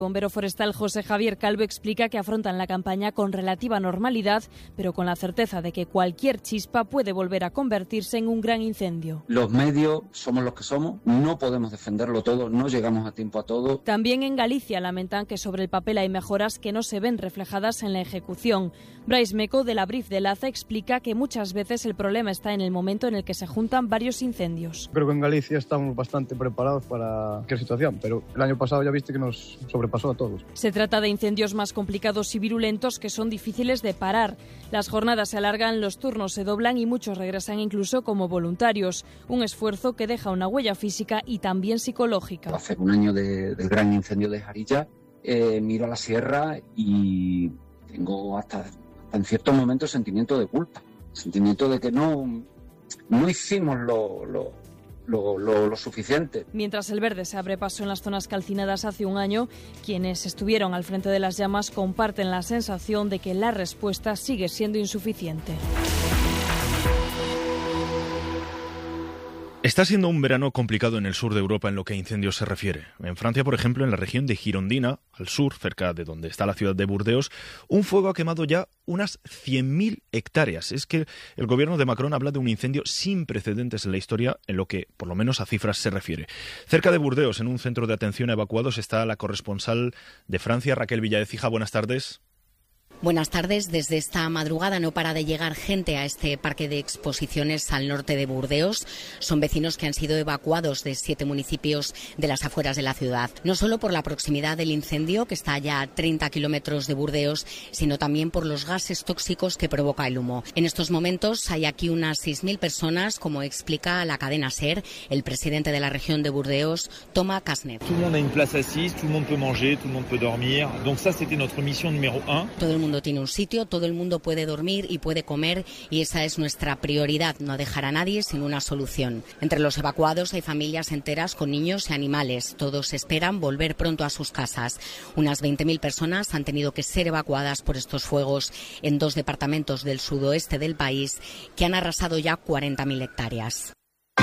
Bombero forestal José Javier Calvo explica que afrontan la campaña con relativa normalidad, pero con la certeza de que cualquier chispa puede volver a convertirse en un gran incendio. Los medios somos los que somos, no podemos defenderlo todo, no llegamos a tiempo a todo. También en Galicia lamentan que sobre el papel hay mejoras que no se ven reflejadas en la ejecución. Brais Meco, de la Brif de Laza, explica que muchas veces el problema está en el momento en el que se juntan varios incendios. Creo que en Galicia estamos bastante preparados para cualquier situación, pero el año pasado ya viste que nos sobrepasó a todos. Se trata de incendios más complicados y virulentos que son difíciles de parar. Las jornadas se alargan, los turnos se doblan y muchos regresan incluso como voluntarios. Un esfuerzo que deja una huella física y también psicológica. Hace un año del gran incendio de Jarilla, miro a la sierra y tengo hasta en ciertos momentos sentimiento de culpa. Sentimiento de que no hicimos lo suficiente. Mientras el verde se abre paso en las zonas calcinadas hace un año, quienes estuvieron al frente de las llamas comparten la sensación de que la respuesta sigue siendo insuficiente. Está siendo un verano complicado en el sur de Europa en lo que a incendios se refiere. En Francia, por ejemplo, en la región de Girondina, al sur, cerca de donde está la ciudad de Burdeos, un fuego ha quemado ya unas 100.000 hectáreas. Es que el gobierno de Macron habla de un incendio sin precedentes en la historia en lo que, por lo menos a cifras, se refiere. Cerca de Burdeos, en un centro de atención a evacuados, está la corresponsal de Francia, Raquel Villaécija. Buenas tardes. Buenas tardes. Desde esta madrugada no para de llegar gente a este parque de exposiciones al norte de Burdeos. Son vecinos que han sido evacuados de 7 municipios de las afueras de la ciudad. No solo por la proximidad del incendio, que está ya a 30 kilómetros de Burdeos, sino también por los gases tóxicos que provoca el humo. En estos momentos hay aquí unas 6.000 personas, como explica la cadena SER, el presidente de la región de Burdeos, Thomas Casnev. Tout le monde a une place assise, tout le monde peut manger, tout le monde peut dormir. Donc ça, c'était notre mission numéro 1. Todo el mundo tiene un sitio, todo el mundo puede dormir y puede comer, y esa es nuestra prioridad, no dejar a nadie sin una solución. Entre los evacuados hay familias enteras con niños y animales. Todos esperan volver pronto a sus casas. Unas 20.000 personas han tenido que ser evacuadas por estos fuegos en 2 departamentos del sudoeste del país que han arrasado ya 40.000 hectáreas.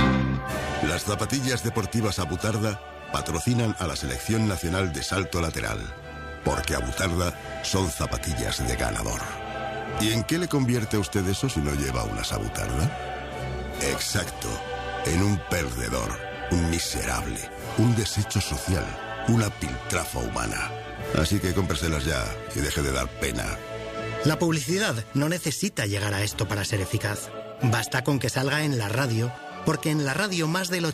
Las zapatillas deportivas Abutarda patrocinan a la Selección Nacional de Salto Lateral. Porque Abutarda son zapatillas de ganador. ¿Y en qué le convierte a usted eso si no lleva unas Abutarda? Exacto, en un perdedor, un miserable, un desecho social, una piltrafa humana. Así que cómpreselas ya y deje de dar pena. La publicidad no necesita llegar a esto para ser eficaz. Basta con que salga en la radio, porque en la radio más del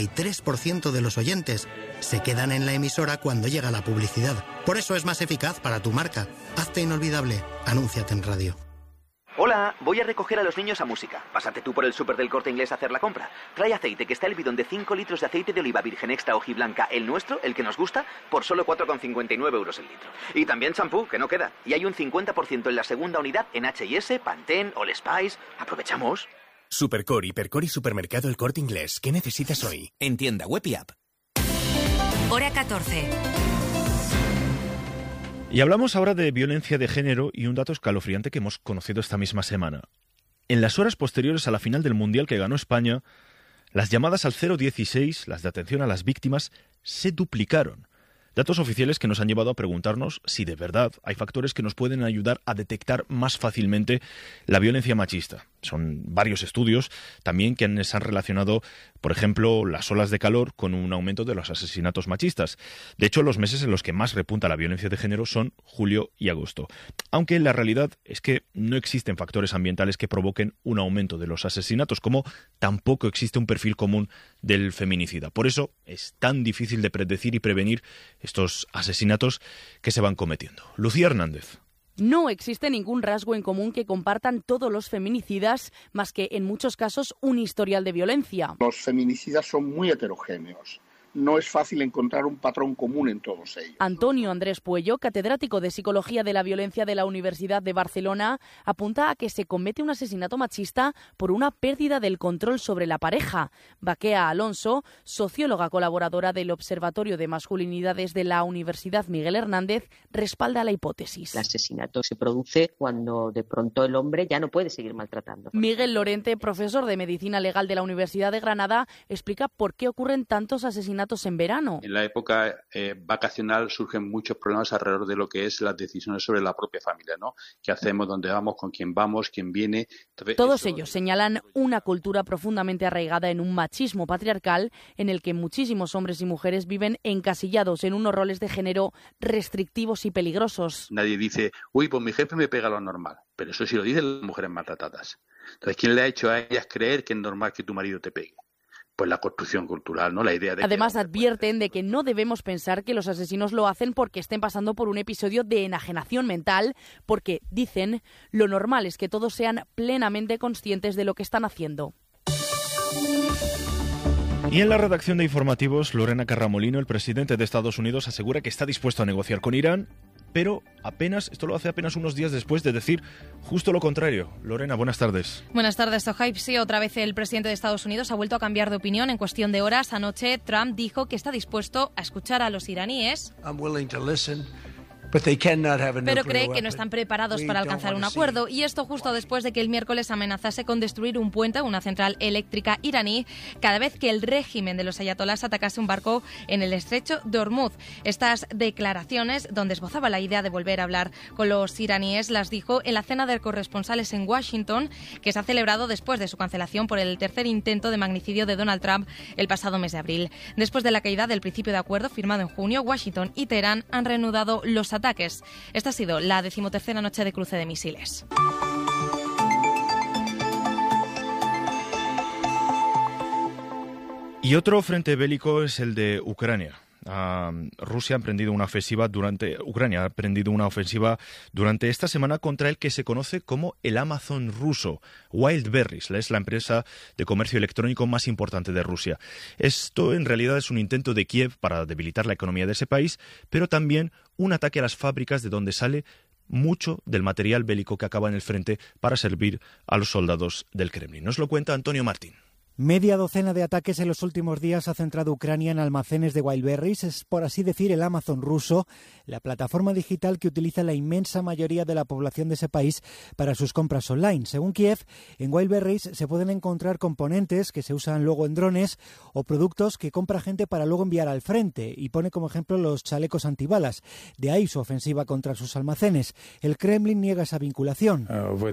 83% de los oyentes se quedan en la emisora cuando llega la publicidad. Por eso es más eficaz para tu marca. Hazte inolvidable. Anúnciate en radio. Hola, voy a recoger a los niños a música. Pásate tú por el súper del Corte Inglés a hacer la compra. Trae aceite, que está el bidón de 5 litros de aceite de oliva virgen extra hojiblanca, el nuestro, el que nos gusta, por solo 4,59 euros el litro. Y también champú, que no queda. Y hay un 50% en la segunda unidad en H&S, Pantene, All Spice. Aprovechamos. Supercor, Hipercor y Supermercado El Corte Inglés. ¿Qué necesitas hoy? En tienda web y app. Hora 14. Y hablamos ahora de violencia de género y un dato escalofriante que hemos conocido esta misma semana. En las horas posteriores a la final del Mundial que ganó España, las llamadas al 016, las de atención a las víctimas, se duplicaron. Datos oficiales que nos han llevado a preguntarnos si de verdad hay factores que nos pueden ayudar a detectar más fácilmente la violencia machista. Son varios estudios también que se han relacionado, por ejemplo, las olas de calor con un aumento de los asesinatos machistas. De hecho, los meses en los que más repunta la violencia de género son julio y agosto. Aunque la realidad es que no existen factores ambientales que provoquen un aumento de los asesinatos, como tampoco existe un perfil común del feminicida. Por eso es tan difícil de predecir y prevenir estos asesinatos que se van cometiendo. Lucía Hernández. No existe ningún rasgo en común que compartan todos los feminicidas, más que en muchos casos un historial de violencia. Los feminicidas son muy heterogéneos. No es fácil encontrar un patrón común en todos ellos. Antonio Andrés Puello, catedrático de Psicología de la Violencia de la Universidad de Barcelona, apunta a que se comete un asesinato machista por una pérdida del control sobre la pareja. Baquea Alonso, socióloga colaboradora del Observatorio de Masculinidades de la Universidad Miguel Hernández, respalda la hipótesis. El asesinato se produce cuando de pronto el hombre ya no puede seguir maltratando. Miguel Lorente, profesor de Medicina Legal de la Universidad de Granada, explica por qué ocurren tantos asesinatos baratos en verano. En la época vacacional surgen muchos problemas alrededor de lo que es las decisiones sobre la propia familia, ¿no? ¿Qué hacemos? ¿Dónde vamos? ¿Con quién vamos? ¿Quién viene? Entonces, todos ellos señalan una cultura profundamente arraigada en un machismo patriarcal en el que muchísimos hombres y mujeres viven encasillados en unos roles de género restrictivos y peligrosos. Nadie dice, uy, pues mi jefe me pega lo normal, pero eso sí lo dicen las mujeres maltratadas. Entonces, ¿quién le ha hecho a ellas creer que es normal que tu marido te pegue? Pues la construcción cultural, ¿no? La idea de Además, advierten de que no debemos pensar que los asesinos lo hacen porque estén pasando por un episodio de enajenación mental, porque, dicen, lo normal es que todos sean plenamente conscientes de lo que están haciendo. Y en la redacción de informativos, Lorena Carramolino, el presidente de Estados Unidos, asegura que está dispuesto a negociar con Irán, pero esto lo hace apenas unos días después de decir justo lo contrario. Lorena, buenas tardes. Buenas tardes, Sohaib. Sí, otra vez el presidente de Estados Unidos ha vuelto a cambiar de opinión en cuestión de horas. Anoche Trump dijo que está dispuesto a escuchar a los iraníes, pero cree que no están preparados para alcanzar un acuerdo, y esto justo después de que el miércoles amenazase con destruir un puente, una central eléctrica iraní, cada vez que el régimen de los ayatolás atacase un barco en el estrecho de Hormuz. Estas declaraciones, donde esbozaba la idea de volver a hablar con los iraníes, las dijo en la cena de corresponsales en Washington, que se ha celebrado después de su cancelación por el tercer intento de magnicidio de Donald Trump el pasado mes de abril. Después de la caída del principio de acuerdo firmado en junio, Washington y Teherán han reanudado los ataques. Esta ha sido la 13ª noche de cruce de misiles. Y otro frente bélico es el de Ucrania. Ucrania ha emprendido una ofensiva durante esta semana contra el que se conoce como el Amazon ruso. Wildberries es la empresa de comercio electrónico más importante de Rusia. Esto en realidad es un intento de Kiev para debilitar la economía de ese país, pero también un ataque a las fábricas de donde sale mucho del material bélico que acaba en el frente para servir a los soldados del Kremlin. Nos lo cuenta Antonio Martín. Media docena de ataques en los últimos días ha centrado Ucrania en almacenes de Wildberries, es por así decir el Amazon ruso, la plataforma digital que utiliza la inmensa mayoría de la población de ese país para sus compras online. Según Kiev, en Wildberries se pueden encontrar componentes que se usan luego en drones o productos que compra gente para luego enviar al frente, y pone como ejemplo los chalecos antibalas. De ahí su ofensiva contra sus almacenes. El Kremlin niega esa vinculación.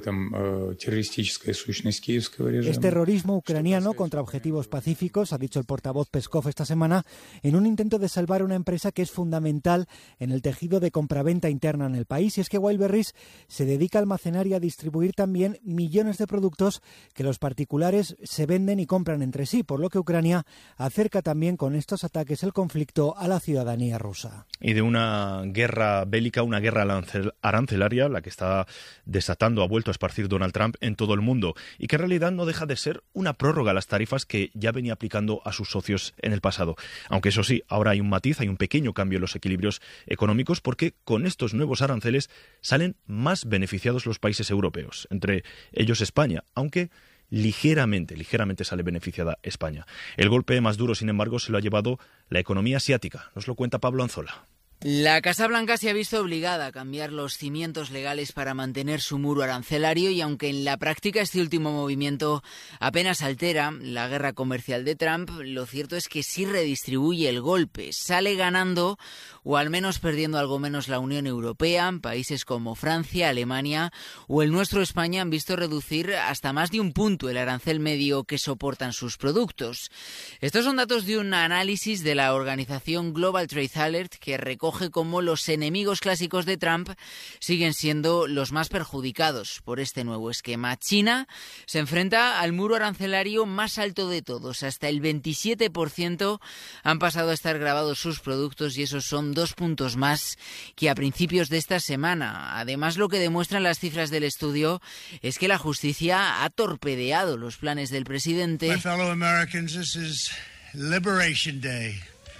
Es terrorismo ucraniano contra objetivos pacíficos, ha dicho el portavoz Peskov esta semana, en un intento de salvar una empresa que es fundamental en el tejido de compraventa interna en el país. Y es que Wildberries se dedica a almacenar y a distribuir también millones de productos que los particulares se venden y compran entre sí, por lo que Ucrania acerca también con estos ataques el conflicto a la ciudadanía rusa. Y de una guerra bélica, una guerra arancelaria, la que está desatando, ha vuelto a esparcir Donald Trump en todo el mundo, y que en realidad no deja de ser una prórroga a las tarifas que ya venía aplicando a sus socios en el pasado. Aunque eso sí, ahora hay un matiz, hay un pequeño cambio en los equilibrios económicos, porque con estos nuevos aranceles salen más beneficiados los países europeos, entre ellos España, aunque ligeramente sale beneficiada España. El golpe más duro, sin embargo, se lo ha llevado la economía asiática. Nos lo cuenta Pablo Anzola. La Casa Blanca se ha visto obligada a cambiar los cimientos legales para mantener su muro arancelario, y aunque en la práctica este último movimiento apenas altera la guerra comercial de Trump, lo cierto es que sí redistribuye el golpe. Sale ganando, o al menos perdiendo algo menos, la Unión Europea. Países como Francia, Alemania o el nuestro España han visto reducir hasta más de un punto el arancel medio que soportan sus productos. Estos son datos de un análisis de la organización Global Trade Alert, que recoge cómo los enemigos clásicos de Trump siguen siendo los más perjudicados por este nuevo esquema. China se enfrenta al muro arancelario más alto de todos. Hasta el 27% han pasado a estar grabados sus productos, y esos son 2 puntos más que a principios de esta semana. Además, lo que demuestran las cifras del estudio es que la justicia ha torpedeado los planes del presidente. My fellow Americans, this is Liberation Day.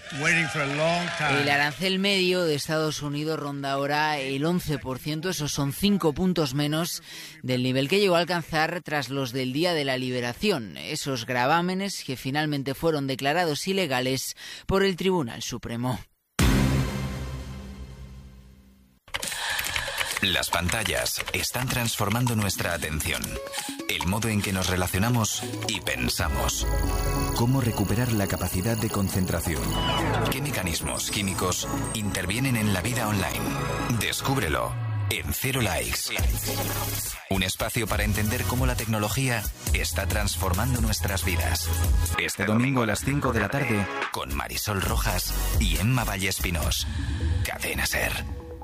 El arancel medio de Estados Unidos ronda ahora el 11%, esos son 5 puntos menos del nivel que llegó a alcanzar tras los del Día de la Liberación, esos gravámenes que finalmente fueron declarados ilegales por el Tribunal Supremo. Las pantallas están transformando nuestra atención, el modo en que nos relacionamos y pensamos. ¿Cómo recuperar la capacidad de concentración? ¿Qué mecanismos químicos intervienen en la vida online? Descúbrelo en Cero Likes. Un espacio para entender cómo la tecnología está transformando nuestras vidas. Este domingo a las 5 de la tarde con Marisol Rojas y Emma Vallespinós. Cadena SER.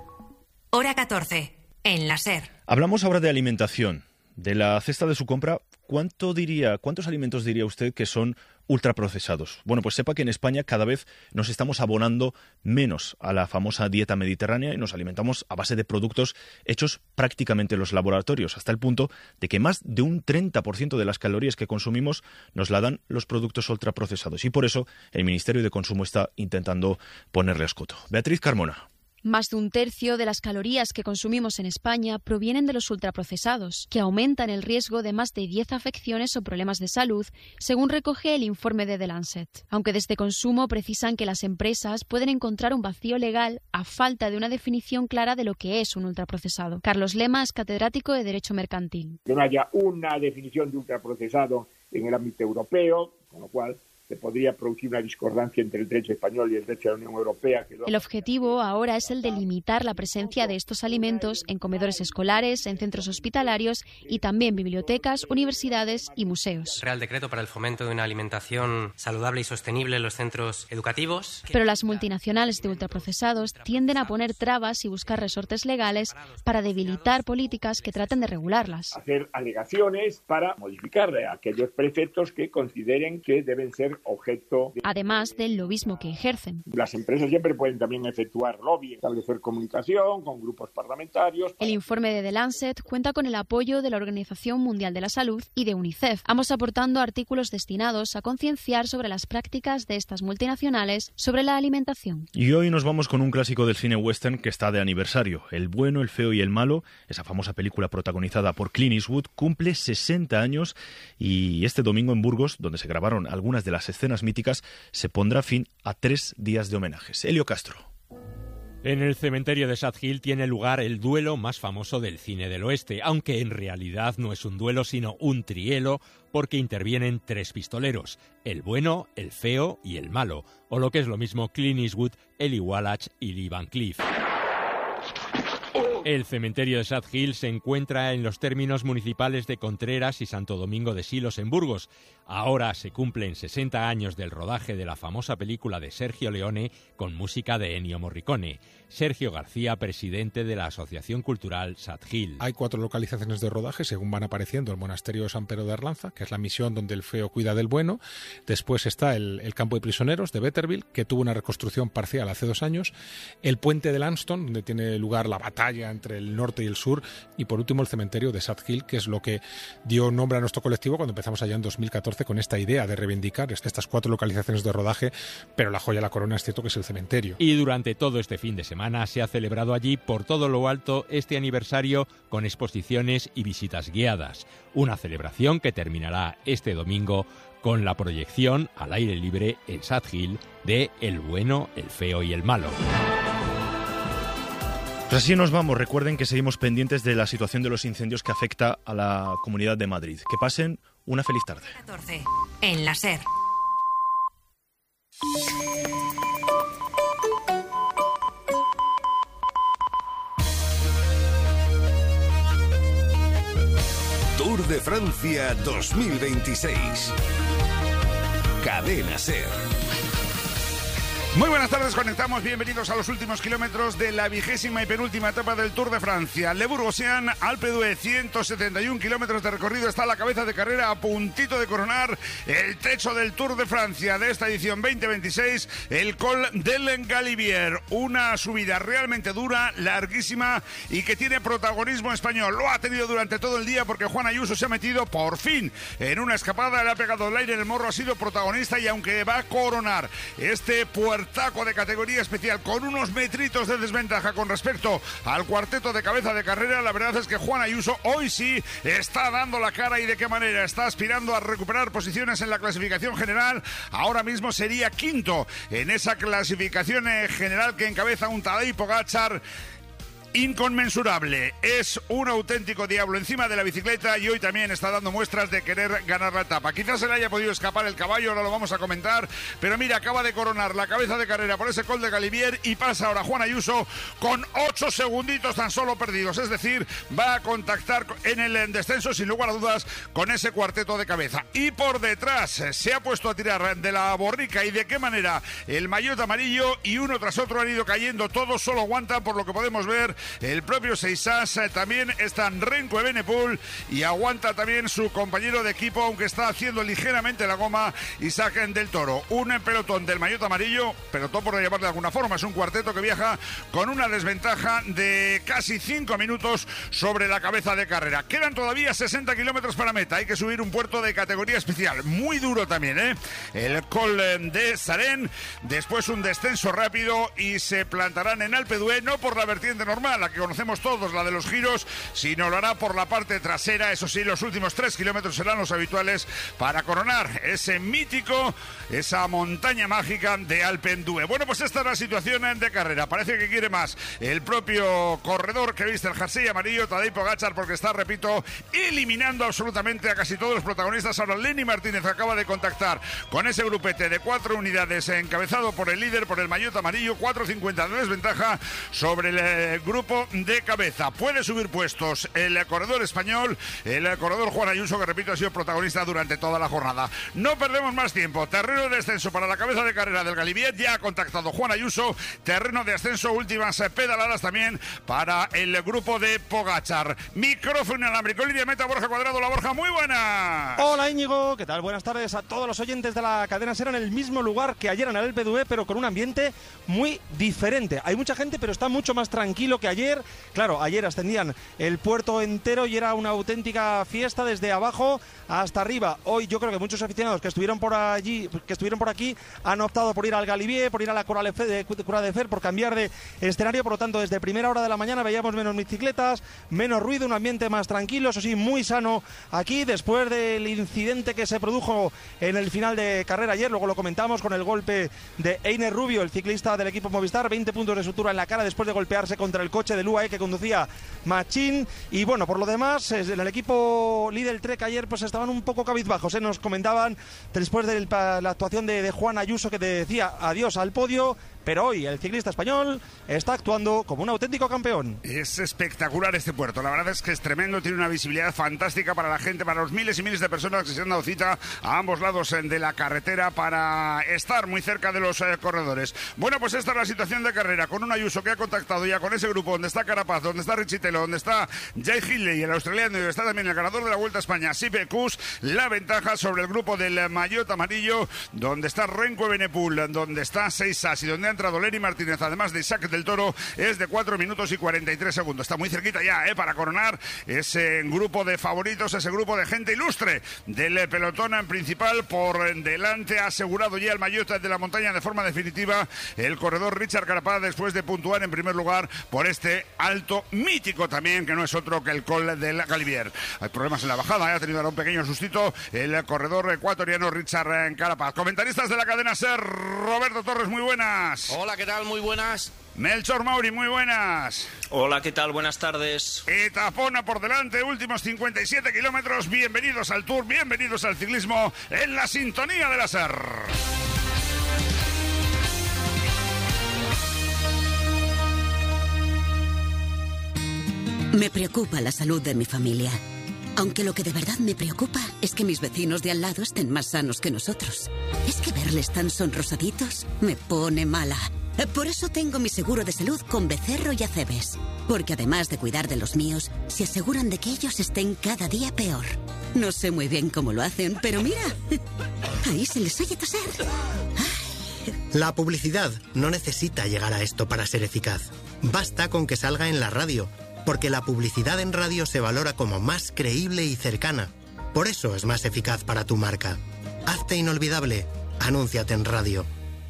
Hora 14, en la SER. Hablamos ahora de alimentación. De la cesta de su compra, ¿cuántos alimentos diría usted que son ultraprocesados? Bueno, pues sepa que en España cada vez nos estamos abonando menos a la famosa dieta mediterránea y nos alimentamos a base de productos hechos prácticamente en los laboratorios, hasta el punto de que más de un 30% de las calorías que consumimos nos la dan los productos ultraprocesados. Y por eso el Ministerio de Consumo está intentando ponerle escoto. Beatriz Carmona. Más de un tercio de las calorías que consumimos en España provienen de los ultraprocesados, que aumentan el riesgo de más de 10 afecciones o problemas de salud, según recoge el informe de The Lancet. Aunque desde Consumo precisan que las empresas pueden encontrar un vacío legal a falta de una definición clara de lo que es un ultraprocesado. Carlos Lema es catedrático de Derecho Mercantil. Que no haya una definición de ultraprocesado en el ámbito europeo, con lo cual se podría producir una discordancia entre el derecho español y el derecho de la Unión Europea. El objetivo ahora es el de limitar la presencia de estos alimentos en comedores escolares, en centros hospitalarios y también bibliotecas, universidades y museos. Real Decreto para el fomento de una alimentación saludable y sostenible en los centros educativos. Pero las multinacionales de ultraprocesados tienden a poner trabas y buscar resortes legales para debilitar políticas que traten de regularlas. Hacer alegaciones para modificar aquellos preceptos que consideren que deben ser objeto de... Además del lobismo que ejercen. Las empresas siempre pueden también efectuar lobby, establecer comunicación con grupos parlamentarios. El informe de The Lancet cuenta con el apoyo de la Organización Mundial de la Salud y de UNICEF, ambos aportando artículos destinados a concienciar sobre las prácticas de estas multinacionales sobre la alimentación. Y hoy nos vamos con un clásico del cine western que está de aniversario. El bueno, el feo y el malo, esa famosa película protagonizada por Clint Eastwood, cumple 60 años y este domingo en Burgos, donde se grabaron algunas de las escenas míticas, se pondrá fin a 3 días de homenajes. Elio Castro. En el cementerio de Sad Hill tiene lugar el duelo más famoso del cine del oeste, aunque en realidad no es un duelo sino un trielo, porque intervienen 3 pistoleros, el bueno, el feo y el malo, o lo que es lo mismo Clint Eastwood, Eli Wallach y Lee Van Cleef. El cementerio de Sad Hill se encuentra en los términos municipales de Contreras y Santo Domingo de Silos, en Burgos. Ahora se cumplen 60 años del rodaje de la famosa película de Sergio Leone con música de Ennio Morricone. Sergio García, presidente de la Asociación Cultural Sad Hill. Hay 4 localizaciones de rodaje, según van apareciendo: el monasterio de San Pedro de Arlanza, que es la misión donde el feo cuida del bueno. Después está el campo de prisioneros de Betterville, que tuvo una reconstrucción parcial hace 2 años. El puente de Lanston, donde tiene lugar la batalla entre el norte y el sur. Y por último el cementerio de Sad Hill, que es lo que dio nombre a nuestro colectivo cuando empezamos allá en 2014 con esta idea de reivindicar estas 4 localizaciones de rodaje, pero la joya de la corona es cierto que es el cementerio. Y durante todo este fin de semana se ha celebrado allí por todo lo alto este aniversario con exposiciones y visitas guiadas. Una celebración que terminará este domingo con la proyección al aire libre en Sad Hill de El bueno, el feo y el malo. Pues así nos vamos. Recuerden que seguimos pendientes de la situación de los incendios que afecta a la Comunidad de Madrid. Que pasen una feliz tarde. 14, en la SER. Tour de Francia 2026. Cadena SER. Muy buenas tardes, conectamos, bienvenidos a los últimos kilómetros de la 20ª y penúltima etapa del Tour de Francia. Le Bourgoisian, Alpe d'Huez, 171 kilómetros de recorrido, está a la cabeza de carrera, a puntito de coronar el techo del Tour de Francia de esta edición 2026, el Col del Galibier, una subida realmente dura, larguísima y que tiene protagonismo español. Lo ha tenido durante todo el día porque Juan Ayuso se ha metido por fin en una escapada, le ha pegado el aire en el morro, ha sido protagonista y aunque va a coronar este puertaco de categoría especial con unos metritos de desventaja con respecto al cuarteto de cabeza de carrera, la verdad es que Juan Ayuso hoy sí está dando la cara y de qué manera. Está aspirando a recuperar posiciones en la clasificación general. Ahora mismo sería quinto en esa clasificación general que encabeza un Tadej Pogačar inconmensurable. Es un auténtico diablo encima de la bicicleta y hoy también está dando muestras de querer ganar la etapa. Quizás se le haya podido escapar el caballo, ahora lo vamos a comentar, pero mira, acaba de coronar la cabeza de carrera por ese Col de Galibier y pasa ahora Juan Ayuso con 8 segunditos tan solo perdidos, es decir, va a contactar en el descenso sin lugar a dudas con ese cuarteto de cabeza. Y por detrás se ha puesto a tirar de la borrica y de qué manera el maillot amarillo, y uno tras otro han ido cayendo, todos solo aguantan por lo que podemos ver el propio Seisas, también está Renko Evenepoel y aguanta también su compañero de equipo, aunque está haciendo ligeramente la goma Isaac del Toro. Un pelotón del maillot amarillo, pelotón por llamarle de alguna forma, es un cuarteto que viaja con una desventaja de casi 5 minutos sobre la cabeza de carrera. Quedan todavía 60 kilómetros para meta, hay que subir un puerto de categoría especial, muy duro también, el Col de Sarén, después un descenso rápido y se plantarán en Alpe d'Huez, no por la vertiente normal, la que conocemos todos, la de los giros, sino lo hará por la parte trasera. Eso sí, los últimos 3 kilómetros serán los habituales para coronar ese mítico, esa montaña mágica de Alpe d'Huez. Bueno, pues esta es la situación de carrera. Parece que quiere más el propio corredor que viste el jersey amarillo, Tadej Pogačar, porque está, repito, eliminando absolutamente a casi todos los protagonistas. Ahora Lenny Martínez acaba de contactar con ese grupete de 4 unidades encabezado por el líder, por el maillot amarillo, 4.50 de desventaja sobre el grupo de cabeza. Puede subir puestos el corredor español, el corredor Juan Ayuso, que repito ha sido protagonista durante toda la jornada. No perdemos más tiempo. Terreno de descenso para la cabeza de carrera del Galibier, ya ha contactado Juan Ayuso. Terreno de ascenso, últimas pedaladas también para el grupo de Pogačar. Micrófono inalámbrico, línea meta, Borja Cuadrado. La Borja, muy buena. Hola Íñigo, ¿qué tal? Buenas tardes a todos los oyentes de la cadena SER, en el mismo lugar que ayer en el Alpe d'Huez, pero con un ambiente muy diferente. Hay mucha gente, pero está mucho más tranquilo que ayer. Claro, ayer ascendían el puerto entero y era una auténtica fiesta desde abajo hasta arriba. Hoy yo creo que muchos aficionados que estuvieron por allí, que estuvieron por aquí, han optado por ir al Galibier, por ir a la Croix de Fer, por cambiar de escenario. Por lo tanto, desde primera hora de la mañana veíamos menos bicicletas, menos ruido, un ambiente más tranquilo, eso sí, muy sano aquí, después del incidente que se produjo en el final de carrera ayer. Luego lo comentamos con el golpe de Einer Rubio, el ciclista del equipo Movistar, 20 puntos de sutura en la cara después de golpearse contra el coche del UAE que conducía Machín. Y bueno, por lo demás, en el equipo Lidl Trek ayer pues estaban un poco cabizbajos, nos comentaban después de la actuación de Juan Ayuso, que te decía adiós al podio. Pero hoy el ciclista español está actuando como un auténtico campeón. Es espectacular este puerto, la verdad es que es tremendo, tiene una visibilidad fantástica para la gente, para los miles y miles de personas que se han dado cita a ambos lados de la carretera para estar muy cerca de los corredores. Bueno, pues esta es la situación de carrera, con un Ayuso que ha contactado ya con ese grupo donde está Carapaz, donde está Richie Telo, donde está Jay Hindley, el australiano, y donde está también el ganador de la Vuelta a España, Sipe Kuss. La ventaja sobre el grupo del maillot amarillo, donde está Renko Evenepoel, donde está Seisas y donde ha entrado Lenny Martínez, además de Isaac del Toro, es de 4 minutos y 43 segundos. Está muy cerquita ya, para coronar ese grupo de favoritos, ese grupo de gente ilustre del pelotón principal. Por delante ha asegurado ya el maillot de la montaña de forma definitiva el corredor Richard Carapaz, después de puntuar en primer lugar por este alto mítico también, que no es otro que el Col del Galibier. Hay problemas en la bajada, ha tenido ahora un pequeño sustito el corredor ecuatoriano Richard Carapaz. Comentaristas de la cadena SER, Roberto Torres, muy buenas. Hola, ¿qué tal? Muy buenas. Melchor Mauri, muy buenas. Hola, ¿qué tal? Buenas tardes. Etapona por delante, últimos 57 kilómetros. Bienvenidos al Tour, bienvenidos al ciclismo en la sintonía de la SER. Me preocupa la salud de mi familia. Aunque lo que de verdad me preocupa es que mis vecinos de al lado estén más sanos que nosotros. Es que verles tan sonrosaditos me pone mala. Por eso tengo mi seguro de salud con Becerro y Acebes. Porque además de cuidar de los míos, se aseguran de que ellos estén cada día peor. No sé muy bien cómo lo hacen, pero mira, ahí se les oye toser. La publicidad no necesita llegar a esto para ser eficaz. Basta con que salga en la radio, porque la publicidad en radio se valora como más creíble y cercana. Por eso es más eficaz para tu marca. Hazte inolvidable. Anúnciate en radio.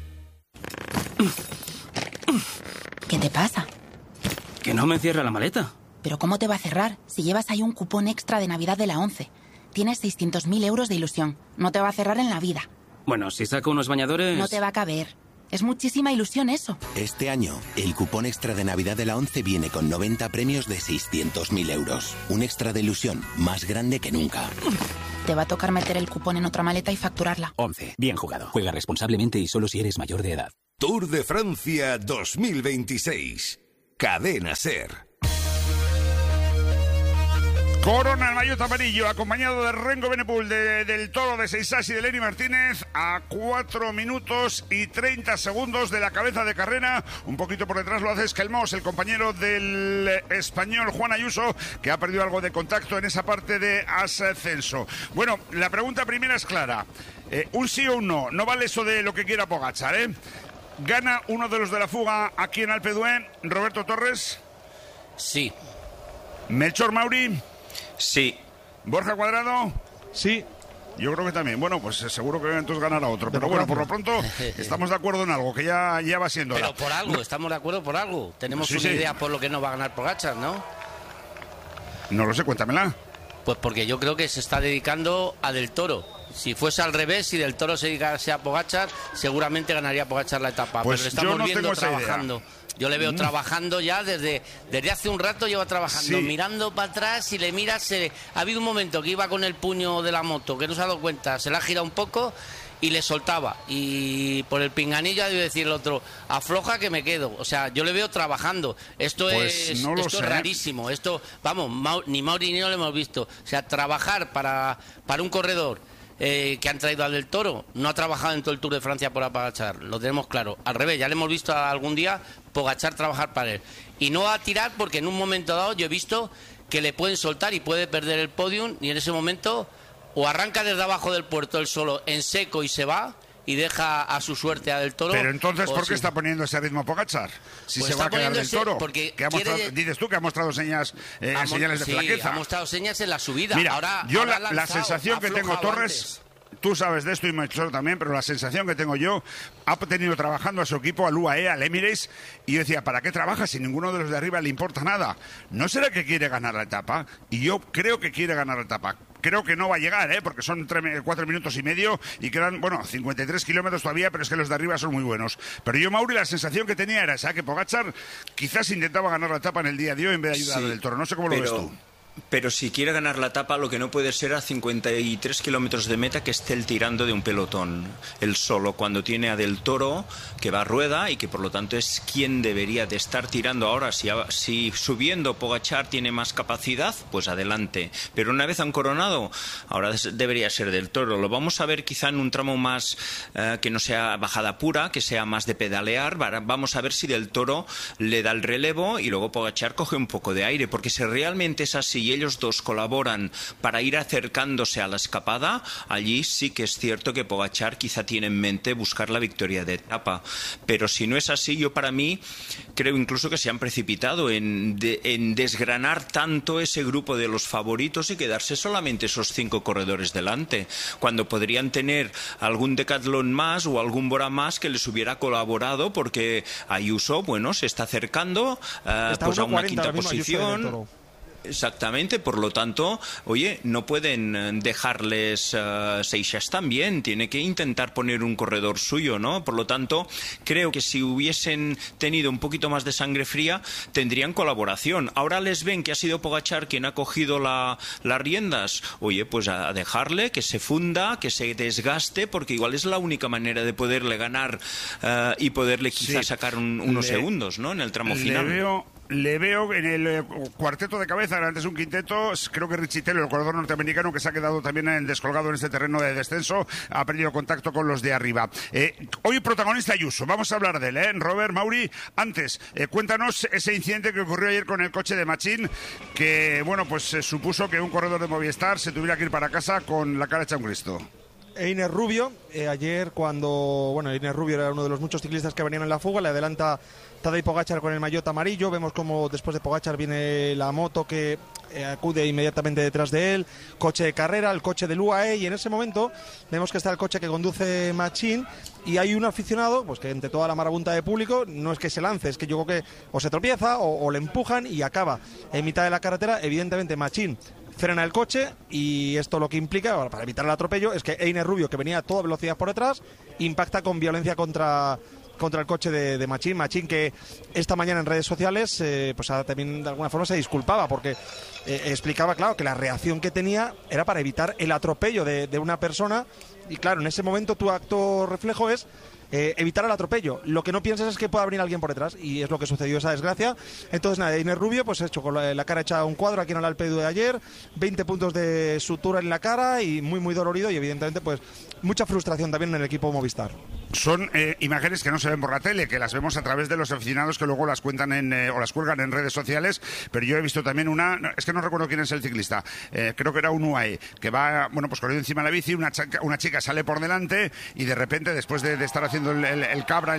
¿Qué te pasa? Que no me cierra la maleta. ¿Pero cómo te va a cerrar si llevas ahí un cupón extra de Navidad de la 11? Tienes 600.000 euros de ilusión. No te va a cerrar en la vida. Bueno, si saco unos bañadores... No te va a caber. Es muchísima ilusión eso. Este año, el cupón extra de Navidad de la 11 viene con 90 premios de 600.000 euros. Un extra de ilusión más grande que nunca. Te va a tocar meter el cupón en otra maleta y facturarla. 11. Bien jugado. Juega responsablemente y solo si eres mayor de edad. Tour de Francia 2026. Cadena SER. Corona el maillot amarillo, acompañado de Rengo Benepul, del Toro, de Seisas y de Lenny Martínez, a 4 minutos y 30 segundos de la cabeza de carrera. Un poquito por detrás lo hace Esquelmós, el compañero del español Juan Ayuso, que ha perdido algo de contacto en esa parte de ascenso. Bueno, la pregunta primera es clara. Un sí o un no. No vale eso de lo que quiera Pogačar, ¿eh? ¿Gana uno de los de la fuga aquí en Alpe d'Huez? ¿Roberto Torres? Sí. ¿Melchor Mauri? Sí. ¿Borja Cuadrado? Sí. Yo creo que también. Bueno, pues seguro que entonces ganará otro. Pero bueno, por lo pronto estamos de acuerdo en algo, que ya va siendo. Pero por algo, estamos de acuerdo por algo. Tenemos una idea por lo que no va a ganar Pogačar, ¿no? No lo sé, cuéntamela. Pues porque yo creo que se está dedicando a Del Toro. Si fuese al revés, si Del Toro se dedicase a Pogačar, seguramente ganaría Pogačar la etapa. Pues pero le estamos viendo trabajando. Idea. Yo le veo trabajando ya desde hace un rato, lleva trabajando, mirando para atrás y le miras. Ha habido un momento que iba con el puño de la moto, que no se ha dado cuenta, se la ha girado un poco y le soltaba. Y por el pinganillo ha de decir el otro, afloja que me quedo. O sea, yo le veo trabajando. Esto es rarísimo. Esto, vamos, ni Mauri ni yo lo hemos visto. O sea, trabajar para un corredor que han traído al Del Toro, no ha trabajado en todo el Tour de Francia por Pogačar, lo tenemos claro. Al revés, ya le hemos visto algún día Pogačar trabajar para él. Y no va a tirar porque en un momento dado yo he visto que le pueden soltar y puede perder el podium, y en ese momento o arranca desde abajo del puerto él solo en seco y se va y deja a su suerte a Del Toro. Pero entonces, ¿por qué está poniendo ese ritmo Pogačar? Si pues se va a quedar Del Toro. Porque dices tú que ha mostrado señales de flaqueza. Ha mostrado señas en la subida. Mira, ahora, yo la sensación que tengo, Torres... Antes. Tú sabes de esto y Melchor también, pero la sensación que tengo yo, ha tenido trabajando a su equipo, al UAE, al Emirates, y yo decía, ¿para qué trabaja si ninguno de los de arriba le importa nada? ¿No será que quiere ganar la etapa? Y yo creo que quiere ganar la etapa. Creo que no va a llegar, porque son 4 minutos y medio y quedan, 53 kilómetros todavía, pero es que los de arriba son muy buenos. Pero yo, Mauri, la sensación que tenía era esa, que Pogačar quizás intentaba ganar la etapa en el día de hoy en vez de ayudar al Del Toro. No sé cómo lo ves tú. Pero si quiere ganar la etapa, lo que no puede ser a 53 kilómetros de meta que esté él tirando de un pelotón. Él solo, cuando tiene a Del Toro, que va a rueda y que por lo tanto es quien debería de estar tirando ahora. Si subiendo Pogačar tiene más capacidad, pues adelante. Pero una vez han coronado, ahora debería ser Del Toro. Lo vamos a ver quizá en un tramo más que no sea bajada pura, que sea más de pedalear. Vamos a ver si Del Toro le da el relevo y luego Pogačar coge un poco de aire. Porque si realmente es así y ellos dos colaboran para ir acercándose a la escapada, allí sí que es cierto que Pogačar quizá tiene en mente buscar la victoria de etapa. Pero si no es así, yo para mí creo incluso que se han precipitado en desgranar tanto ese grupo de los favoritos y quedarse solamente esos 5 corredores delante, cuando podrían tener algún Decathlon más o algún Bora más que les hubiera colaborado, porque Ayuso, se está acercando pues a una quinta posición. Exactamente, por lo tanto, no pueden dejarles Seixas también, tiene que intentar poner un corredor suyo, ¿no? Por lo tanto, creo que si hubiesen tenido un poquito más de sangre fría, tendrían colaboración. Ahora les ven que ha sido Pogačar quien ha cogido las riendas, pues a dejarle, que se funda, que se desgaste, porque igual es la única manera de poderle ganar y poderle quizá sacar unos segundos, ¿no? En el tramo final. Le veo en el cuarteto de cabeza, antes un quinteto, creo que Richie Taylor, el corredor norteamericano, que se ha quedado también descolgado en este terreno de descenso, ha perdido contacto con los de arriba. Hoy protagonista Ayuso, vamos a hablar de él, Robert, Mauri. Antes, cuéntanos ese incidente que ocurrió ayer con el coche de Machín, que, se supuso que un corredor de Movistar se tuviera que ir para casa con la cara hecha un Cristo. Einer Rubio, ayer cuando, Einer Rubio era uno de los muchos ciclistas que venían en la fuga, le adelanta Tadej Pogačar con el maillot amarillo, vemos como después de Pogačar viene la moto que acude inmediatamente detrás de él, coche de carrera, el coche del UAE, y en ese momento vemos que está el coche que conduce Machín y hay un aficionado, que entre toda la marabunta de público, no es que se lance, es que yo creo que o se tropieza o le empujan y acaba en mitad de la carretera. Evidentemente Machín frena el coche y esto lo que implica, para evitar el atropello, es que Einer Rubio, que venía a toda velocidad por detrás, impacta con violencia contra contra el coche de Machín. Machín, que esta mañana en redes sociales pues también de alguna forma se disculpaba porque explicaba, claro, que la reacción que tenía era para evitar el atropello de una persona, y claro, en ese momento tu acto reflejo es evitar el atropello. Lo que no piensas es que pueda venir alguien por detrás, y es lo que sucedió, esa desgracia. Entonces nada, Inés Rubio pues hecho con la cara hecha un cuadro aquí en el Alpe d'Huez de ayer, 20 puntos de sutura en la cara y muy muy dolorido, y evidentemente pues mucha frustración también en el equipo Movistar. Son imágenes que no se ven por la tele, que las vemos a través de los aficionados que luego las cuentan o las cuelgan en redes sociales, pero yo he visto también es que no recuerdo quién es el ciclista, creo que era un UAE, que va, bueno, pues corriendo encima de la bici, una chica sale por delante y de repente, después de estar haciendo el cabra,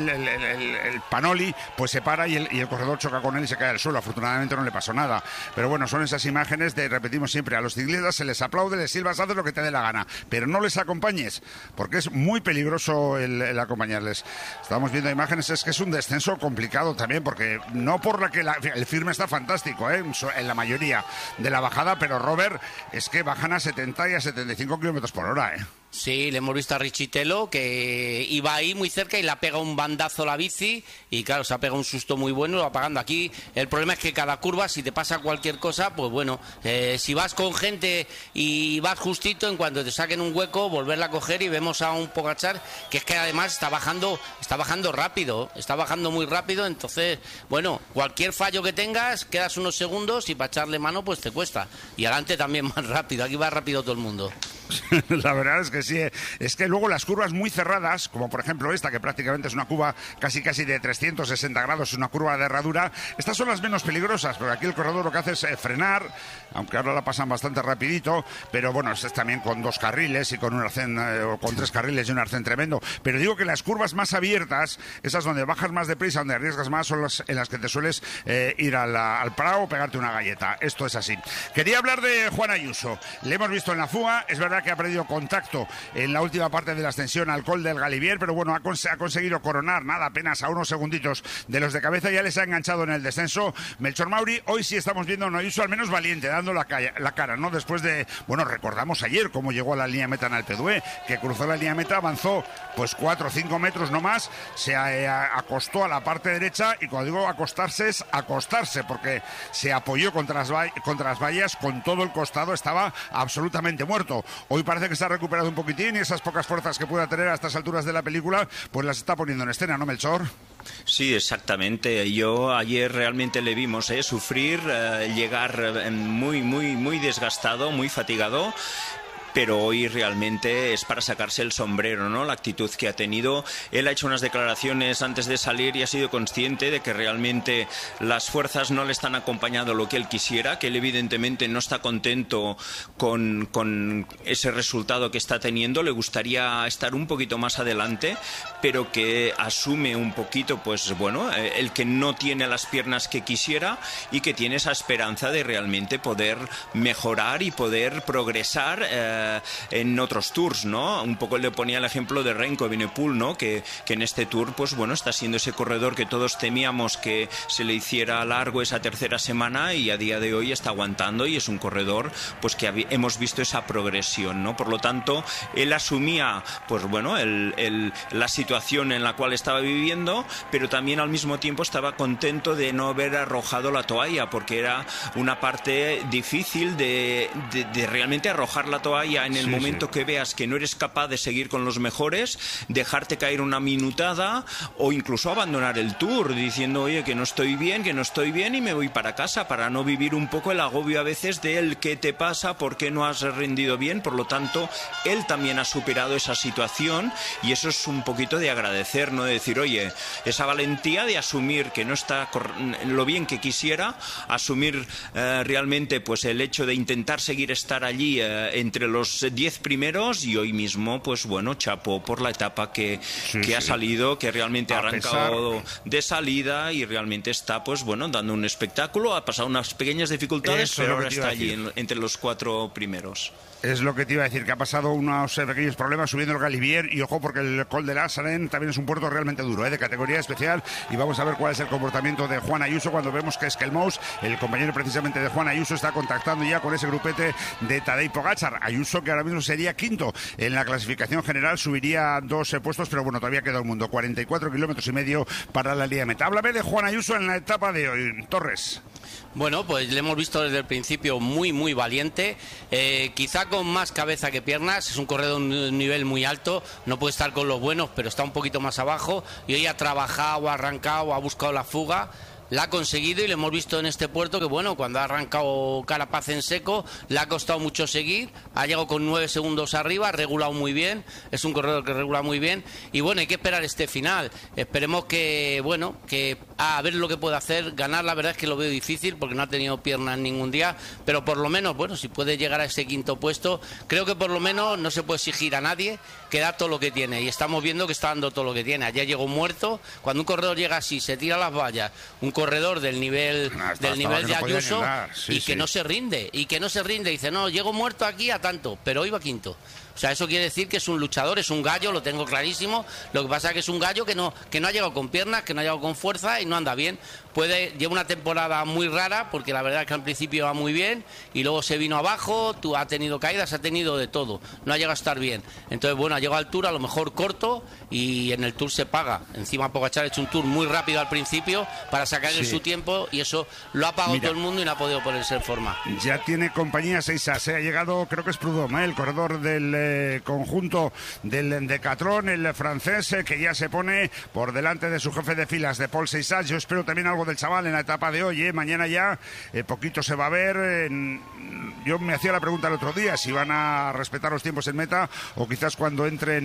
el panoli, pues se para y el corredor choca con él y se cae al suelo. Afortunadamente no le pasó nada, pero bueno, son esas imágenes repetimos siempre, a los ciclistas se les aplaude, les silbas, haces lo que te dé la gana, pero no les acompañes, porque es muy peligroso el acompañarles. Estamos viendo imágenes, es que es un descenso complicado también, porque no por la que el firme está fantástico, en la mayoría de la bajada, pero Robert, es que bajan a 70 y a 75 kilómetros por hora, Sí, le hemos visto a Richitelo que iba ahí muy cerca y le ha pegado un bandazo a la bici y claro, se ha pegado un susto muy bueno y lo va pagando. Aquí el problema es que cada curva, si te pasa cualquier cosa, pues bueno, si vas con gente y vas justito, en cuanto te saquen un hueco, volverla a coger, y vemos a un Pogačar que es que además está bajando rápido, está bajando muy rápido, entonces, bueno, cualquier fallo que tengas, quedas unos segundos y para echarle mano pues te cuesta. Y adelante también más rápido, aquí va rápido todo el mundo. La verdad es que sí, es que luego las curvas muy cerradas, como por ejemplo esta, que prácticamente es una curva casi de 360 grados, es una curva de herradura, estas son las menos peligrosas, porque aquí el corredor lo que hace es frenar, aunque ahora la pasan bastante rapidito, pero bueno, es también con 2 carriles y con un arcén, o con 3 carriles y un arcén tremendo. Pero digo que las curvas más abiertas, esas donde bajas más deprisa, donde arriesgas más, son las en las que te sueles ir al prado o pegarte una galleta. Esto es así. Quería hablar de Juan Ayuso. Le hemos visto en la fuga, es verdad que ha perdido contacto en la última parte de la ascensión al Col del Galibier, pero bueno, ha conseguido coronar, nada, apenas a unos segunditos de los de cabeza, ya les ha enganchado en el descenso Melchor Mauri. Hoy sí estamos viendo a un Ayuso al menos valiente, dando la cara, ¿no? Después de, bueno, recordamos ayer cómo llegó a la línea meta en Alpe d'Huez, que cruzó la línea meta, avanzó pues 4 o 5 metros no más, se acostó a la parte derecha, y cuando digo acostarse es acostarse, porque se apoyó contra las vallas, con todo el costado estaba absolutamente muerto. Hoy parece que se ha recuperado un poquitín y esas pocas fuerzas que pueda tener a estas alturas de la película, pues las está poniendo en escena, ¿no, Melchor? Sí, exactamente. Yo ayer realmente le vimos sufrir, llegar muy desgastado, muy fatigado. Pero hoy realmente es para sacarse el sombrero, ¿no? La actitud que ha tenido. Él ha hecho unas declaraciones antes de salir y ha sido consciente de que realmente las fuerzas no le están acompañando lo que él quisiera, que él evidentemente no está contento con ese resultado que está teniendo. Le gustaría estar un poquito más adelante, pero que asume un poquito, pues bueno, el que no tiene las piernas que quisiera y que tiene esa esperanza de realmente poder mejorar y poder progresar en otros tours, ¿no? Un poco le ponía el ejemplo de Remco Evenepoel, ¿no? Que en este tour, pues bueno, está siendo ese corredor que todos temíamos que se le hiciera largo esa tercera semana, y a día de hoy está aguantando, y es un corredor pues que hemos visto esa progresión, ¿no? Por lo tanto, él asumía, pues bueno, la situación en la cual estaba viviendo, pero también al mismo tiempo estaba contento de no haber arrojado la toalla, porque era una parte difícil de realmente arrojar la toalla en el momento que veas que no eres capaz de seguir con los mejores, dejarte caer una minutada o incluso abandonar el tour diciendo, oye, que no estoy bien y me voy para casa, para no vivir un poco el agobio a veces de el qué te pasa, por qué no has rendido bien. Por lo tanto, él también ha superado esa situación, y eso es un poquito de agradecer, ¿no? De decir, oye, esa valentía de asumir que no está lo bien que quisiera, asumir realmente pues el hecho de intentar estar allí entre los 10 primeros, y hoy mismo, pues bueno, chapó por la etapa que ha salido, que realmente ha arrancado de salida y realmente está, pues bueno, dando un espectáculo. Ha pasado unas pequeñas dificultades, pero ahora está allí entre los 4 primeros. Es lo que te iba a decir, que ha pasado unos pequeños problemas subiendo el Galibier, y ojo, porque el Col de la Sarén también es un puerto realmente duro, de categoría especial, y vamos a ver cuál es el comportamiento de Juan Ayuso cuando vemos que Skelmous, el compañero precisamente de Juan Ayuso, está contactando ya con ese grupete de Tadej Pogačar. Ayuso Ayuso, que ahora mismo sería quinto en la clasificación general, subiría 2 puestos, pero bueno, todavía queda un mundo. 44 kilómetros y medio para la línea de meta. Háblame de Juan Ayuso en la etapa de hoy, Torres. Bueno, pues le hemos visto desde el principio muy valiente, quizá con más cabeza que piernas. Es un corredor de un nivel muy alto, no puede estar con los buenos, pero está un poquito más abajo, y hoy ha trabajado, ha arrancado, ha buscado la fuga. La ha conseguido y le hemos visto en este puerto que, bueno, cuando ha arrancado Carapaz en seco, le ha costado mucho seguir, ha llegado con 9 segundos arriba, ha regulado muy bien, es un corredor que regula muy bien, y bueno, hay que esperar este final. Esperemos que, bueno, que a ver lo que puede hacer. Ganar, la verdad es que lo veo difícil porque no ha tenido piernas ningún día, pero por lo menos, bueno, si puede llegar a ese quinto puesto, creo que por lo menos no se puede exigir a nadie que da todo lo que tiene, y estamos viendo que está dando todo lo que tiene. Ayer llegó muerto, cuando un corredor llega así, se tira a las vallas, un corredor del nivel de Ayuso, que no se rinde, dice, no, llego muerto aquí a tanto, pero hoy va quinto. O sea, eso quiere decir que es un luchador, es un gallo, lo tengo clarísimo. Lo que pasa es que es un gallo que no ha llegado con piernas, que no ha llegado con fuerza y no anda bien. Lleva una temporada muy rara, porque la verdad es que al principio va muy bien y luego se vino abajo, ha tenido caídas, ha tenido de todo, no ha llegado a estar bien. Entonces, bueno, ha llegado al Tour a lo mejor corto y en el Tour se paga. Encima Pogačar ha hecho un Tour muy rápido al principio para sacarle su tiempo, y eso lo ha pagado todo el mundo y no ha podido ponerse en forma. Ya tiene compañía Seisas, ha llegado, creo que es Prudhomme, el corredor del conjunto del Decathlon, el francés, que ya se pone por delante de su jefe de filas, de Paul Seisas. Yo espero también algo del chaval en la etapa de hoy, mañana ya poquito se va a ver. Yo me hacía la pregunta el otro día si van a respetar los tiempos en meta, o quizás cuando entren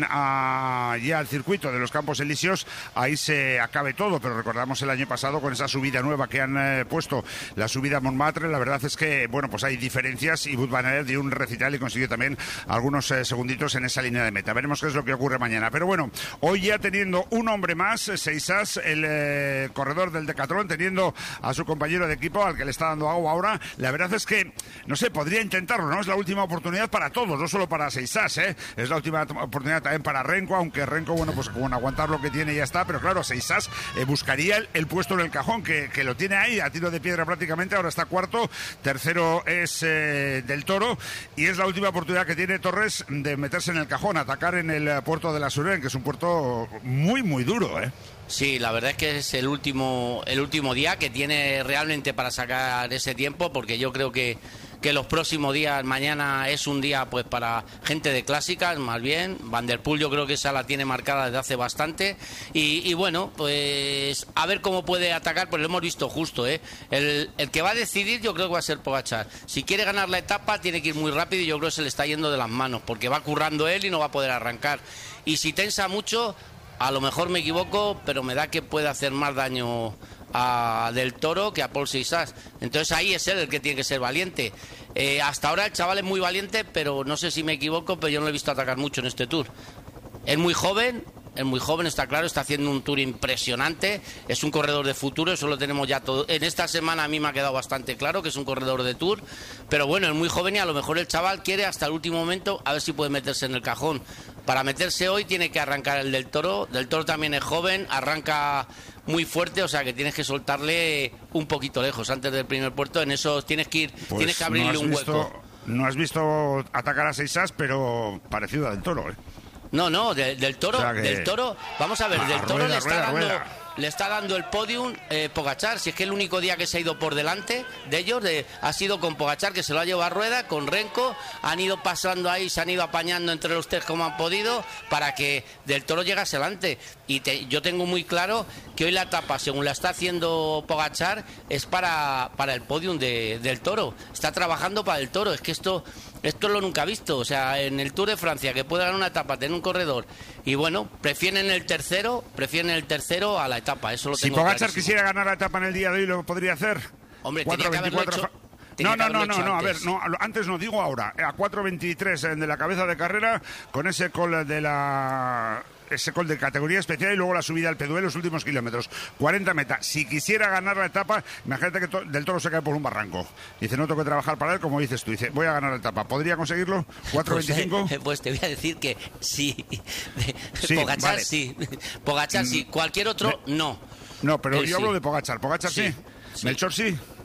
ya al circuito de los Campos Elíseos ahí se acabe todo, pero recordamos el año pasado con esa subida nueva que han puesto, la subida a Montmartre. La verdad es que, bueno, pues hay diferencias, y Wout van Aert dio un recital y consiguió también algunos segunditos en esa línea de meta. Veremos qué es lo que ocurre mañana, pero bueno, hoy ya teniendo un hombre más, Seisas, el corredor del Decathlon, teniendo a su compañero de equipo al que le está dando agua ahora, la verdad es que, no sé, podría intentarlo, ¿no? Es la última oportunidad para todos, no solo para Seisas, es la última oportunidad también para Renko, aunque Renko, bueno, pues con aguantar lo que tiene ya está, pero claro, Seisas buscaría el puesto en el cajón, que lo tiene ahí a tiro de piedra prácticamente. Ahora está cuarto, tercero es Del Toro, y es la última oportunidad que tiene Torres de meterse en el cajón, atacar en el puerto de la Suren, que es un puerto muy duro, Sí, la verdad es que es el último día que tiene realmente para sacar ese tiempo, porque yo creo que los próximos días, mañana es un día pues para gente de clásicas, más bien. Van der Poel yo creo que esa la tiene marcada desde hace bastante, y bueno, pues a ver cómo puede atacar, pues lo hemos visto justo, el que va a decidir yo creo que va a ser Pogačar. Si quiere ganar la etapa tiene que ir muy rápido, y yo creo que se le está yendo de las manos, porque va currando él y no va a poder arrancar, y si tensa mucho, a lo mejor me equivoco, pero me da que puede hacer más daño a Del Toro que a Paul Seisas. Entonces ahí es él el que tiene que ser valiente. Hasta ahora el chaval es muy valiente, pero no sé si me equivoco, pero yo no lo he visto atacar mucho en este Tour. Es muy joven, está claro, está haciendo un Tour impresionante, es un corredor de futuro, eso lo tenemos ya todo. En esta semana a mí me ha quedado bastante claro que es un corredor de Tour, pero bueno, es muy joven y a lo mejor el chaval quiere hasta el último momento a ver si puede meterse en el cajón. Para meterse hoy tiene que arrancar el Del Toro. Del Toro también es joven, arranca muy fuerte, o sea que tienes que soltarle un poquito lejos antes del primer puerto. En eso tienes que ir, pues tienes que abrirle un hueco. No has visto atacar a Seisas, pero parecido a Del Toro, No, Del Toro, o sea que... Del Toro, vamos a ver, Del Toro le está dando el podium Pogačar. Si es que el único día que se ha ido por delante de ellos ha sido con Pogačar, que se lo ha llevado a rueda, con Renko, han ido pasando ahí, se han ido apañando entre los tres como han podido para que Del Toro llegase adelante. Y yo tengo muy claro que hoy la etapa, según la está haciendo Pogačar, es para el podium Del Toro. Está trabajando para Del Toro. Es que esto lo nunca visto. O sea, en el Tour de Francia, que puede ganar una etapa, tener un corredor, y bueno, prefieren el tercero a la etapa. Eso lo tengo si Pogačar clarísimo. Quisiera ganar la etapa en el día de hoy, ¿lo podría hacer? Hombre, tenía que haberlo hecho. No, a ver, no, antes no, digo ahora, a 4.23 de la cabeza de carrera, con ese call de categoría especial y luego la subida al Peduel, los últimos kilómetros, 40 metas. Si quisiera ganar la etapa, imagínate que Del Toro se cae por un barranco. Dice, no tengo que trabajar para él, como dices tú. Dice, voy a ganar la etapa. ¿Podría conseguirlo? ¿4.25? Pues te voy a decir que sí. Pogačar vale. Sí. Pogačar sí. Cualquier otro, no. No, pero yo hablo de Pogačar. ¿Pogačar sí? ¿Melchor sí?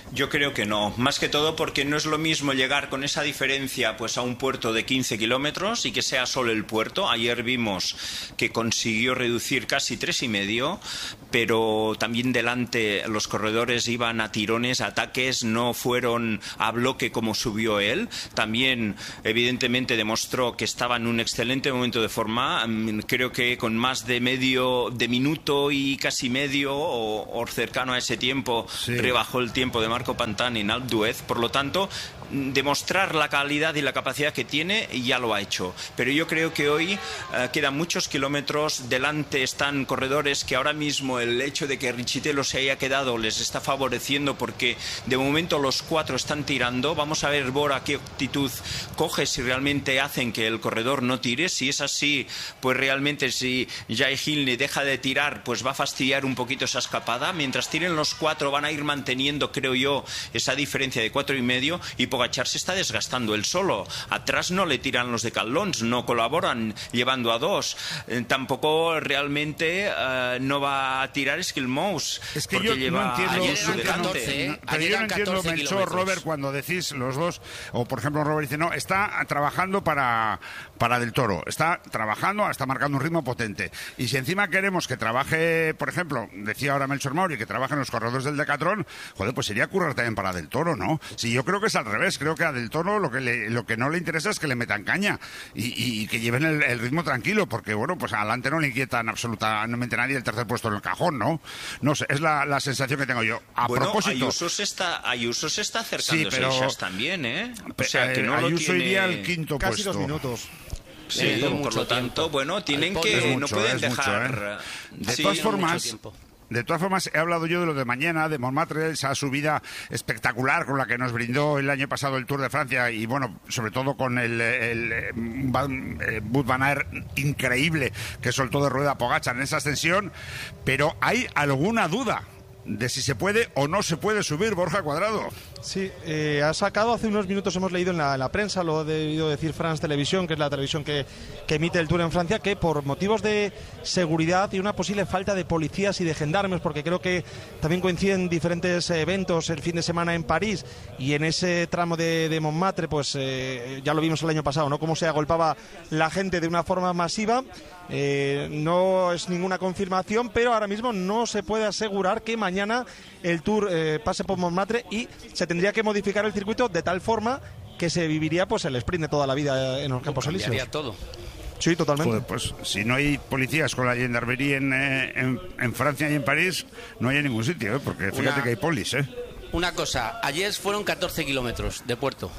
Yo creo que no, más que todo porque no es lo mismo llegar con esa diferencia pues a un puerto de 15 kilómetros y que sea solo el puerto. Ayer vimos que consiguió reducir casi 3,5, pero también delante los corredores iban a tirones, ataques, no fueron a bloque como subió él. También evidentemente demostró que estaba en un excelente momento de forma. Creo que con más de minuto y casi medio o cercano a ese tiempo rebajó el tiempo de Marco Pantani en Alpe d'Huez. Por lo tanto, demostrar la calidad y la capacidad que tiene ya lo ha hecho, pero yo creo que hoy quedan muchos kilómetros. Delante están corredores que ahora mismo el hecho de que Richitello se haya quedado les está favoreciendo, porque de momento los 4 están tirando. Vamos a ver Bora qué actitud coge, si realmente hacen que el corredor no tire. Si es así, pues realmente si Jai Hindley deja de tirar, pues va a fastidiar un poquito esa escapada. Mientras tiren los 4 van a ir manteniendo, creo yo, esa diferencia de 4,5, y Pogačar se está desgastando él solo. Atrás no le tiran los de Caldons, no colaboran llevando a 2. Tampoco realmente no va a tirar Skilmous. Es que porque yo lleva no entiendo, pero yo no entiendo, Melchor, Robert, cuando decís los dos, o por ejemplo Robert dice, no, está trabajando para Del Toro, está trabajando, está marcando un ritmo potente. Y si encima queremos que trabaje, por ejemplo, decía ahora Melchor Mauri, que trabajen los corredores del Decathlon, joder, pues sería currar también para Del Toro, ¿no? Si yo creo que es al revés. Creo que a Del Toro lo que no le interesa es que le metan caña y que lleven el ritmo tranquilo, porque bueno, pues adelante no le inquietan absolutamente nadie el tercer puesto en el cajón, ¿no? No sé, es la sensación que tengo yo. Propósito, Ayuso se está acercando, sí, pero también, ¿eh? O sea, que no Ayuso lo iría al quinto casi puesto. 2 minutos. Sí, por lo tanto, bueno, tienen que no pueden dejar. De todas formas, he hablado yo de lo de mañana, de Montmartre, esa subida espectacular con la que nos brindó el año pasado el Tour de Francia, y bueno, sobre todo con el Wout van Aert increíble que soltó de rueda Pogačar en esa ascensión, pero hay alguna duda de si se puede o no se puede subir, Borja Cuadrado. Sí, ha sacado hace unos minutos, hemos leído en la prensa, lo ha debido decir France Televisión, que es la televisión que emite el Tour en Francia, que por motivos de seguridad y una posible falta de policías y de gendarmes, porque creo que también coinciden diferentes eventos el fin de semana en París, y en ese tramo de Montmartre, pues ya lo vimos el año pasado, ¿no? Cómo se agolpaba la gente de una forma masiva. No es ninguna confirmación, pero ahora mismo no se puede asegurar que mañana el Tour pase por Montmartre, y se tendría que modificar el circuito de tal forma que se viviría pues el sprint de toda la vida en los Campos Elíseos. Todo. Sí, totalmente. Joder, pues si no hay policías con la gendarmería en Francia y en París, no hay en ningún sitio, porque fíjate que hay polis, Una cosa, ayer fueron 14 kilómetros de puerto,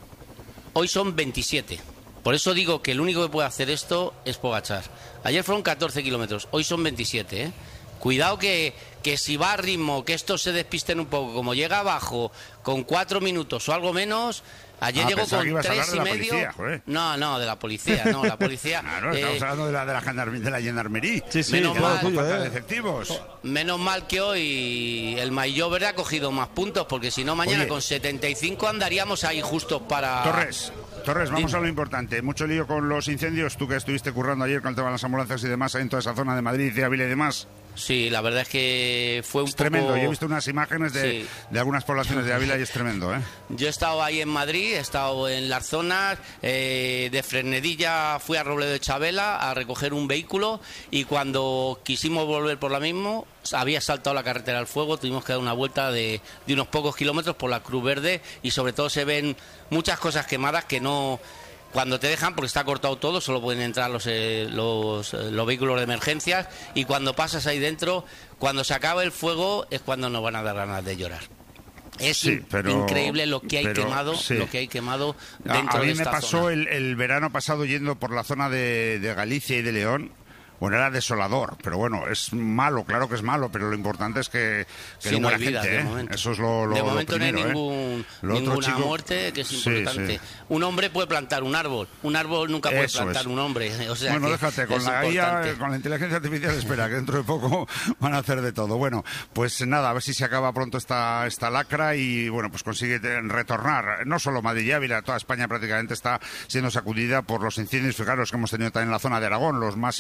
hoy son 27. Por eso digo que el único que puede hacer esto es Pogačar. Ayer fueron 14 kilómetros, hoy son 27, ¿eh? Cuidado que si va a ritmo, que estos se despisten un poco, como llega abajo con 4 minutos o algo menos. Ayer llegó con 3,5. No, de la policía, no, la policía. Claro, estamos hablando de la gendarmería. Sí, menos mal, falta de efectivos. Menos mal que hoy el Maillot ha cogido más puntos, porque si no mañana con 75 andaríamos ahí justos para... Torres, vamos a lo importante. Mucho lío con los incendios. Tú que estuviste currando ayer con el tema de las ambulancias y demás en toda esa zona de Madrid, de Ávila y demás. Sí, la verdad es que fue un poco... tremendo. Yo he visto unas imágenes de algunas poblaciones de Ávila y es tremendo, ¿eh? Yo he estado ahí en Madrid, he estado en las zonas, de Fresnedilla fui a Robledo de Chabela a recoger un vehículo, y cuando quisimos volver por la misma, había saltado la carretera al fuego, tuvimos que dar una vuelta de unos pocos kilómetros por la Cruz Verde, y sobre todo se ven muchas cosas quemadas que no... Cuando te dejan, porque está cortado todo, solo pueden entrar los vehículos de emergencias, y cuando pasas ahí dentro, cuando se acaba el fuego, es cuando nos van a dar ganas de llorar. Es increíble lo que hay quemado, lo que hay quemado dentro de esta zona. A mí me pasó el verano pasado yendo por la zona de Galicia y de León. Bueno, era desolador, pero bueno, es malo, claro que es malo, pero lo importante es que no muera gente, Eso es lo de momento primero, no hay ninguna muerte, que es importante. Sí. Un hombre puede plantar un árbol nunca puede plantar un hombre. O sea, bueno, déjate, con la IA, con la inteligencia artificial, espera, que dentro de poco van a hacer de todo. Bueno, pues nada, a ver si se acaba pronto esta lacra y, bueno, pues consigue retornar. No solo Madrid y Ávila, toda España prácticamente está siendo sacudida por los incendios, fijaros, que hemos tenido también en la zona de Aragón, los más importantes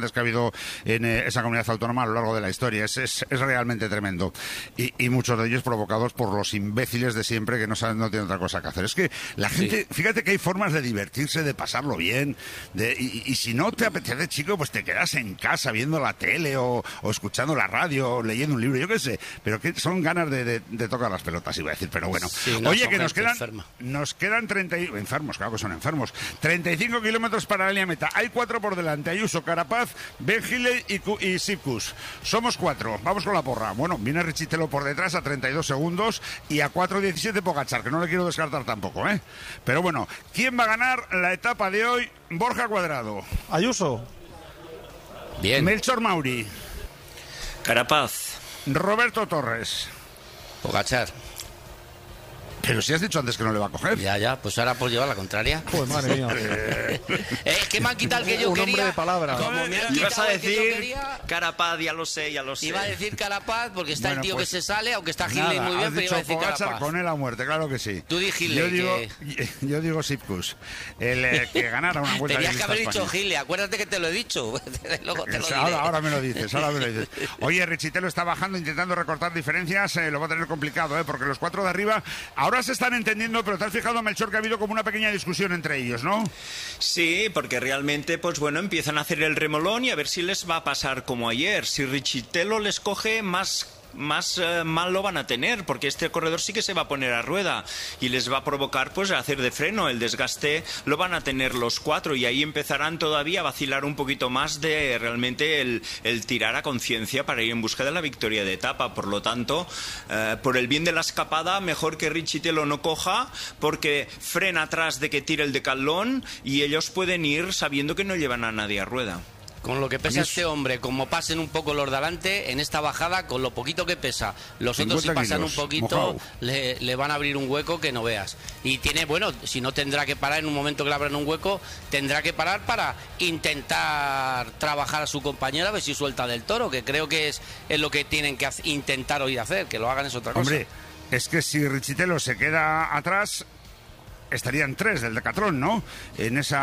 accidentes que ha habido en esa comunidad autónoma a lo largo de la historia. Es realmente tremendo. Y muchos de ellos provocados por los imbéciles de siempre que no tienen otra cosa que hacer. Es que la gente, fíjate que hay formas de divertirse, de pasarlo bien, y si no te apetece, chico, pues te quedas en casa viendo la tele o escuchando la radio, o leyendo un libro, yo qué sé, pero que son ganas de tocar las pelotas, iba a decir, pero bueno. Sí, no, oye, que nos quedan 30 enfermos, claro que son enfermos, 35 kilómetros para la línea meta. Hay 4 por delante, Ayuso, Carapaz, Ben Gile y Sipkus. Somos 4, vamos con la porra. Bueno, viene Richitelo por detrás a 32 segundos y a 4.17 Pogačar, que no le quiero descartar tampoco, ¿eh? Pero bueno, ¿quién va a ganar la etapa de hoy? Borja Cuadrado. Ayuso. Bien. Melchor Mauri. Carapaz. Roberto Torres. Pogačar. Pero si has dicho antes que no le va a coger. Ya, pues ahora por llevar la contraria. Pues madre mía. Es que me han quitado el que yo un quería. hombre de palabra. Como me han Ibas a quitado el que yo decir quería, Carapaz, ya lo sé. iba a decir Carapaz porque está Bueno, el tío pues, que se sale, aunque está Hindley nada, muy bien, has pero iba a dicho decir Pogačar Carapaz. con él a muerte, claro que sí. Tú di Hindley. Yo digo Sipkus, el que ganara una vuelta. Tenías que haber dicho Hindley, acuérdate que te lo he dicho. Luego te lo diré. Ahora me lo dices, Oye, Richitelo está bajando, intentando recortar diferencias, lo va a tener complicado, porque los 4 de arriba ahora se están entendiendo, pero te has fijado, Melchor, que ha habido como una pequeña discusión entre ellos, ¿no? Sí, porque realmente, pues bueno, empiezan a hacer el remolón y a ver si les va a pasar como ayer. Si Richitelo les coge, más mal lo van a tener, porque este corredor sí que se va a poner a rueda y les va a provocar pues hacer de freno. El desgaste lo van a tener los 4 y ahí empezarán todavía a vacilar un poquito más de realmente el tirar a conciencia para ir en busca de la victoria de etapa. Por lo tanto, por el bien de la escapada, mejor que Richitelo no coja, porque frena atrás de que tire el decalón y ellos pueden ir sabiendo que no llevan a nadie a rueda. Con lo que pesa este hombre, como pasen un poco los de adelante, en esta bajada, con lo poquito que pesa, los otros si pasan un poquito, le van a abrir un hueco que no veas. Y tiene, bueno, si no tendrá que parar en un momento que le abran un hueco, tendrá que parar para intentar trabajar a su compañero a ver si suelta del toro, que creo que es lo que tienen que intentar hoy hacer, que lo hagan es otra cosa. Hombre, es que si Richitelo se queda atrás, estarían 3 del Decatlón, ¿no? En ese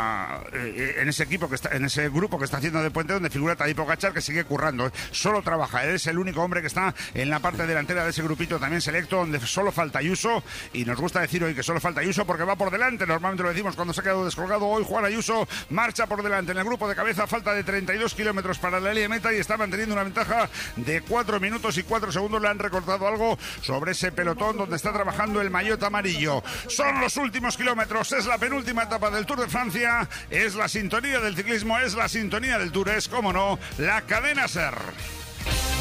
equipo en ese grupo que está haciendo de puente, donde figura Tadej Pogačar, que sigue currando, solo trabaja, él es el único hombre que está en la parte delantera de ese grupito también selecto, donde solo falta Ayuso, y nos gusta decir hoy que solo falta Ayuso porque va por delante, normalmente lo decimos cuando se ha quedado descolgado. Hoy Juan Ayuso marcha por delante en el grupo de cabeza, falta de 32 kilómetros para la línea de meta y está manteniendo una ventaja de 4 minutos y 4 segundos. Le han recortado algo sobre ese pelotón donde está trabajando el maillot amarillo. Son los últimos kilómetros, es la penúltima etapa del Tour de Francia, es la sintonía del ciclismo, es la sintonía del Tour, es, como no, la cadena SER.